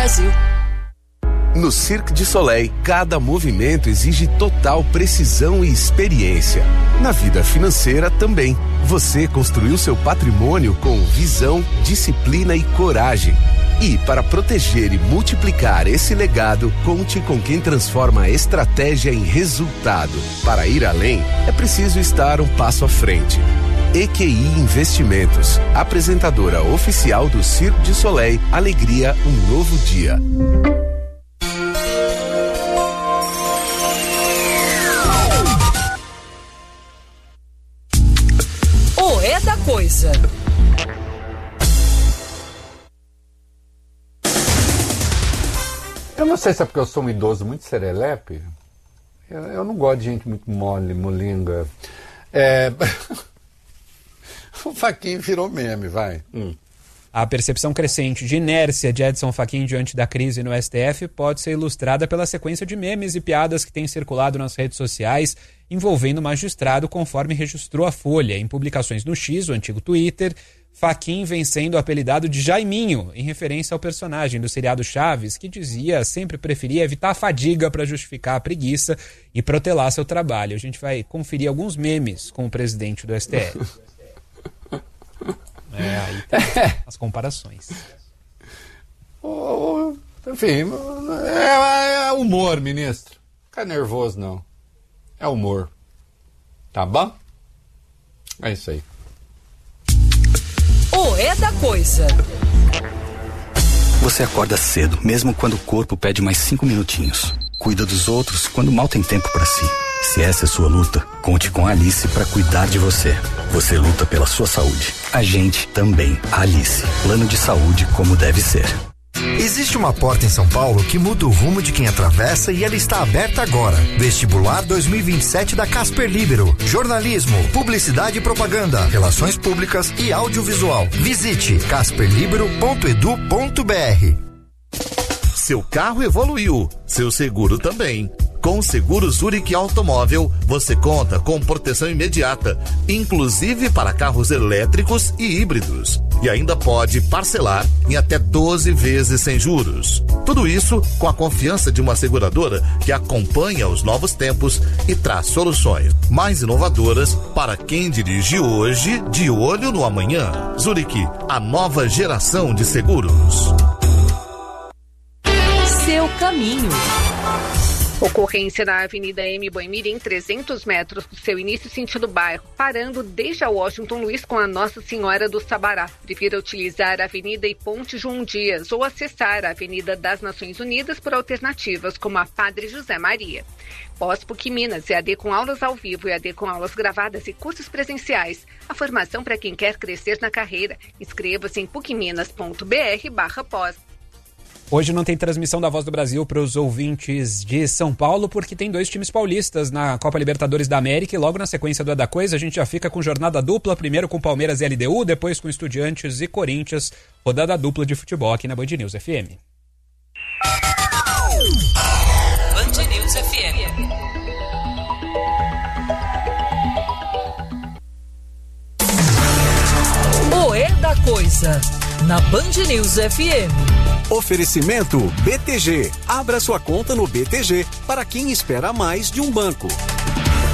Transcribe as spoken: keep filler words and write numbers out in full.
Brasil. No Cirque du Soleil, cada movimento exige total precisão e experiência. Na vida financeira também. Você construiu seu patrimônio com visão, disciplina e coragem. E para proteger e multiplicar esse legado, conte com quem transforma a estratégia em resultado. Para ir além, é preciso estar um passo à frente. E Q I Investimentos, apresentadora oficial do Cirque du Soleil, Alegria, um novo dia. O É da Coisa. Eu não sei se é porque eu sou um idoso muito serelepe. Eu, eu não gosto de gente muito mole, molinga. É... O Fachin virou meme, vai. Hum. A percepção crescente de inércia de Edson Fachin diante da crise no S T F pode ser ilustrada pela sequência de memes e piadas que tem circulado nas redes sociais envolvendo o magistrado, conforme registrou a Folha. Em publicações no X, o antigo Twitter, Fachin vem sendo apelidado de Jaiminho, em referência ao personagem do seriado Chaves, que dizia sempre preferia evitar a fadiga para justificar a preguiça e protelar seu trabalho. A gente vai conferir alguns memes com o presidente do S T F. É, aí tem as comparações. Oh, enfim, é, é humor, ministro. Fica nervoso, não. É humor. Tá bom? É isso aí. O É da Coisa. Você acorda cedo, mesmo quando o corpo pede mais cinco minutinhos. Cuida dos outros quando mal tem tempo pra si. Se essa é sua luta, conte com a Alice para cuidar de você. Você luta pela sua saúde. A gente também. A Alice. Plano de saúde como deve ser. Existe uma porta em São Paulo que muda o rumo de quem atravessa e ela está aberta agora. Vestibular dois mil e vinte e sete da Casper Libero. Jornalismo, publicidade e propaganda, relações públicas e audiovisual. Visite casper libero ponto edu ponto br. Seu carro evoluiu, seu seguro também. Com o Seguro Zurich Automóvel, você conta com proteção imediata, inclusive para carros elétricos e híbridos. E ainda pode parcelar em até doze vezes sem juros. Tudo isso com a confiança de uma seguradora que acompanha os novos tempos e traz soluções mais inovadoras para quem dirige hoje, de olho no amanhã. Zurich, a nova geração de seguros. Seu caminho. Ocorrência na Avenida M. Boemirim, trezentos metros do seu início sentido bairro, parando desde a Washington Luiz com a Nossa Senhora do Sabará. Prefira utilizar a Avenida e Ponte João Dias ou acessar a Avenida das Nações Unidas por alternativas como a Padre José Maria. Pós-PUC Minas, E A D com aulas ao vivo, E A D com aulas gravadas e cursos presenciais. A formação para quem quer crescer na carreira. Inscreva-se em pucminas ponto br barra pós. Hoje não tem transmissão da Voz do Brasil para os ouvintes de São Paulo, porque tem dois times paulistas na Copa Libertadores da América e logo na sequência do É da Coisa a gente já fica com jornada dupla, primeiro com Palmeiras e L D U, depois com Estudiantes e Corinthians, rodada dupla de futebol aqui na Band News F M. Band News F M. O É da Coisa, na Band News F M. Oferecimento B T G. Abra sua conta no B T G para quem espera mais de um banco.